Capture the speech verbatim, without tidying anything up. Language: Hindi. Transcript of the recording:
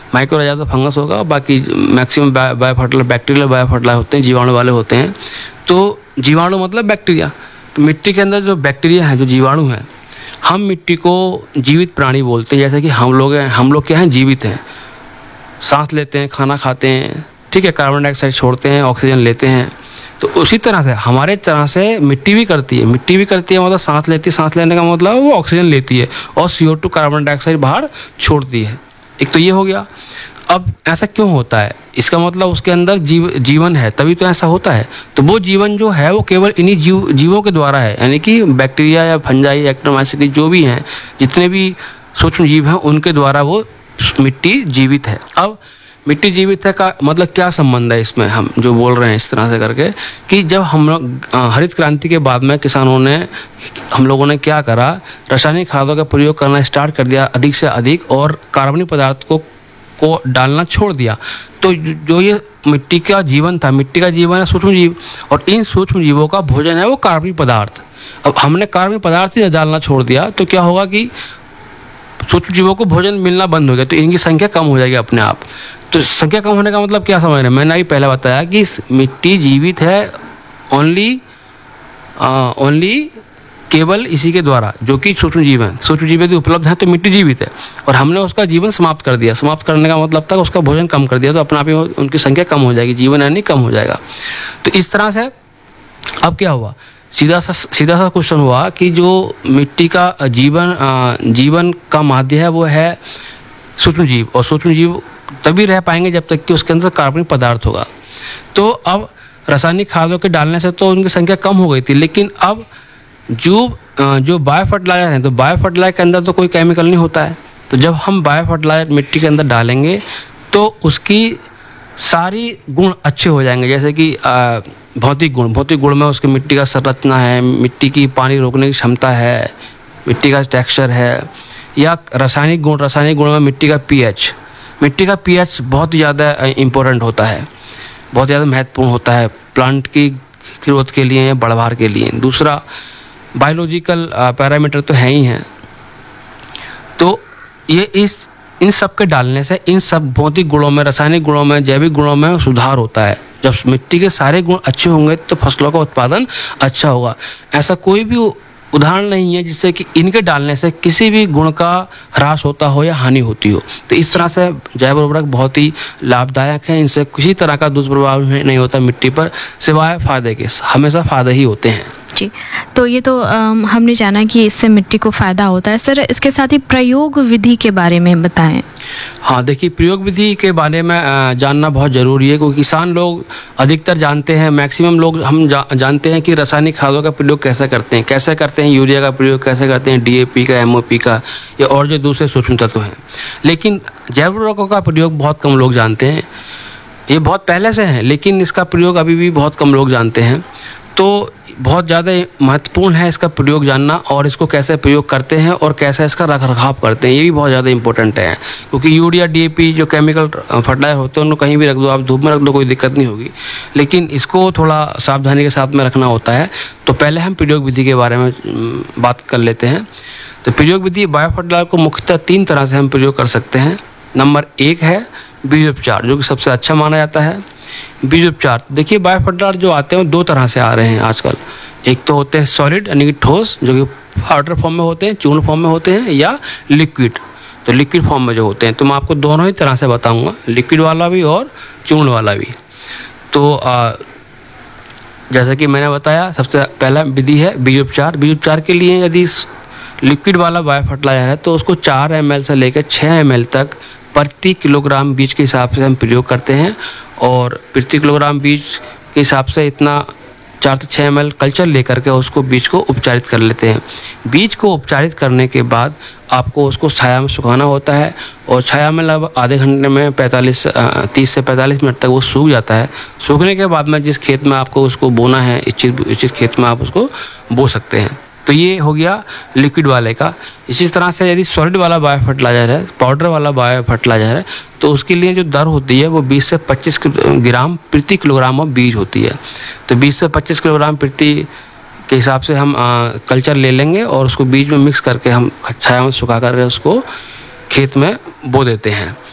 माइक्रो रह जाए तो फंगस होगा, बाकी maximum bio fertiliser bacterial bio fertiliser होते हैं, जीवाणु वाले होते हैं। तो जीवाणु मतलब बैक्टीरिया। तो मिट्टी के अंदर जो बैक्टीरिया है, जो जीवाणु है, हम मिट्टी को जीवित प्राणी बोलते हैं। जैसे कि हम लोग हैं, हम लोग क्या हैं, जीवित हैं, सांस लेते हैं, खाना खाते हैं, ठीक है, कार्बन डाइऑक्साइड छोड़ते हैं, ऑक्सीजन लेते हैं। तो उसी तरह से हमारे तरह से मिट्टी भी करती है, मिट्टी भी करती है, मतलब सांस लेती है, सांस लेने का मतलब वो ऑक्सीजन लेती है और सी ओ टू कार्बन डाइऑक्साइड बाहर छोड़ती है। एक तो ये हो गया। अब ऐसा क्यों होता है, इसका मतलब उसके अंदर जीव जीवन है, तभी तो ऐसा होता है। तो वो जीवन जो है वो केवल इन्हीं जीव जीवों के द्वारा है, यानी कि बैक्टीरिया या फंजाई एक्टोमाइसीटी जो भी हैं, जितने भी सूक्ष्म जीव हैं, उनके द्वारा वो मिट्टी जीवित है। अब मिट्टी जीवित है का मतलब क्या संबंध है इसमें, हम जो बोल रहे हैं इस तरह से करके कि जब हम लोग हरित क्रांति के बाद में किसानों ने, हम लोगों ने क्या करा, रासायनिक खादों का प्रयोग करना स्टार्ट कर दिया अधिक से अधिक, और कार्बनिक पदार्थ को को डालना छोड़ दिया। तो जो ये मिट्टी का जीवन था, मिट्टी का जीवन है सूक्ष्म जीव, और इन सूक्ष्म जीवों का भोजन है वो कार्बनिक पदार्थ। अब हमने कार्बनिक पदार्थ ही डालना छोड़ दिया तो क्या होगा कि सूक्ष्म जीवों को भोजन मिलना बंद हो गया, तो इनकी संख्या कम हो जाएगी अपने आप। तो संख्या कम होने का मतलब क्या समझ रहे हैं, मैंने अभी पहले बताया कि मिट्टी जीवित है ओनली ओनली केवल इसी के द्वारा, जो कि सूक्ष्म जीव है। सूक्ष्म जीव यदि उपलब्ध है तो मिट्टी जीवित है, और हमने उसका जीवन समाप्त कर दिया। समाप्त करने का मतलब था उसका भोजन कम कर दिया, तो अपने आप ही उनकी संख्या कम हो जाएगी, जीवन यानी कम हो जाएगा। तो इस तरह से अब क्या हुआ, सीधा सा सीधा सा क्वेश्चन हुआ कि जो मिट्टी का जीवन जीवन का माध्य है वो है सूक्ष्म जीव, और सूक्ष्म जीव तभी रह पाएंगे जब तक कि उसके अंदर कार्बनिक पदार्थ होगा। तो अब रासायनिक खादों के डालने से तो उनकी संख्या कम हो गई थी, लेकिन अब जो जो बायो फर्टिलाइजर है, तो बायो फर्टिलाइजर के अंदर तो कोई केमिकल नहीं होता है। तो जब हम बायो फर्टिलाइजर मिट्टी के अंदर डालेंगे तो उसकी सारी गुण अच्छे हो जाएंगे, जैसे कि भौतिक गुण भौतिक गुण में उसकी मिट्टी का संरचना है, मिट्टी की पानी रोकने की क्षमता है, मिट्टी का टेक्सचर है, या रासायनिक गुण रासायनिक गुण में मिट्टी का पीएच मिट्टी का पीएच बहुत ज़्यादा इम्पोर्टेंट होता है, बहुत ज़्यादा महत्वपूर्ण होता है प्लांट की ग्रोथ के लिए या बढ़वार के लिए। दूसरा बायोलॉजिकल पैरामीटर तो है ही हैं। तो ये इस इन सब के डालने से इन सब भौतिक गुणों में, रासायनिक गुणों में, जैविक गुणों में सुधार होता है। जब मिट्टी के सारे गुण अच्छे होंगे तो फसलों का उत्पादन अच्छा होगा। ऐसा कोई भी उदाहरण नहीं है जिससे कि इनके डालने से किसी भी गुण का ह्रास होता हो या हानि होती हो। तो इस तरह से जैव उर्वरक बहुत ही लाभदायक है, इनसे किसी तरह का दुष्प्रभाव नहीं होता मिट्टी पर, सिवाय फायदे के, हमेशा फायदे ही होते हैं। जी, तो ये तो आम, हमने जाना कि इससे मिट्टी को फ़ायदा होता है। सर, इसके साथ ही प्रयोग विधि के बारे में बताएं। हाँ, देखिए, प्रयोग विधि के बारे में जानना बहुत ज़रूरी है, क्योंकि किसान लोग अधिकतर जानते हैं, मैक्सिमम लोग हम जा, जानते हैं कि रासायनिक खादों का प्रयोग कैसे करते हैं कैसे करते हैं यूरिया का प्रयोग कैसे करते हैं, डी ए पी का, एम ओ पी का, या और जो दूसरे सूक्ष्म तत्व हैं। लेकिन जैव उर्वरकों का प्रयोग बहुत कम लोग जानते हैं। ये बहुत पहले से है, लेकिन इसका प्रयोग अभी भी बहुत कम लोग जानते हैं। तो बहुत ज़्यादा महत्वपूर्ण है इसका प्रयोग जानना, और इसको कैसे प्रयोग करते हैं और कैसे इसका रख रखाव करते हैं, ये भी बहुत ज़्यादा इंपॉर्टेंट है। क्योंकि यूरिया, डी ए पी जो केमिकल फर्टिलाइजर होते हैं उनको कहीं भी रख दो, आप धूप में रख दो, कोई दिक्कत नहीं होगी, लेकिन इसको थोड़ा सावधानी के साथ में रखना होता है। तो पहले हम प्रयोग विधि के बारे में बात कर लेते हैं। तो प्रयोग विधि, बायो फर्टिलाइजर को मुख्यतः तीन तरह से हम प्रयोग कर सकते हैं। नंबर एक है बीजोपचार, जो कि सबसे अच्छा माना जाता है। बीज उपचार, देखिए, बायो फर्टिलाइजर जो आते हैं वो दो तरह से आ रहे हैं आजकल। एक तो होते हैं सॉलिड यानी कि ठोस, जो कि पाउडर फॉर्म में होते हैं, चूर्ण फॉर्म में होते हैं, या लिक्विड। तो लिक्विड फॉर्म में जो होते हैं, तो मैं आपको दोनों ही तरह से बताऊंगा, लिक्विड वाला भी और चूर्ण वाला भी। तो आ, जैसा कि मैंने बताया, सबसे पहला विधि है बीज उपचार। बीज उपचार के लिए यदि लिक्विड वाला बायो फर्टिलाइजर है तो उसको चार एम एल से लेकर छः एम एल तक प्रति किलोग्राम बीज के हिसाब से हम प्रयोग करते हैं, और प्रति किलोग्राम बीज के हिसाब से इतना चार से छः एम एल कल्चर लेकर के उसको बीज को उपचारित कर लेते हैं। बीज को उपचारित करने के बाद आपको उसको छाया में सुखाना होता है, और छाया में लगभग आधे घंटे में पैंतालीस तीस से पैंतालीस मिनट तक वो सूख जाता है। सूखने के बाद में जिस खेत में आपको उसको बोना है, इच्छित इच्छित खेत में आप उसको बो सकते हैं। तो ये हो गया लिक्विड वाले का। इसी तरह से यदि सॉलिड वाला बायो फर्टिलाइजर है, पाउडर वाला बायो फर्टिलाइजर है, तो उसके लिए जो दर होती है वो बीस से पच्चीस ग्राम प्रति किलोग्राम ऑफ बीज होती है। तो बीस से पच्चीस किलोग्राम प्रति के हिसाब से हम आ, कल्चर ले लेंगे, और उसको बीज में मिक्स करके हम छाया में सुखा करके उसको खेत में बो देते हैं।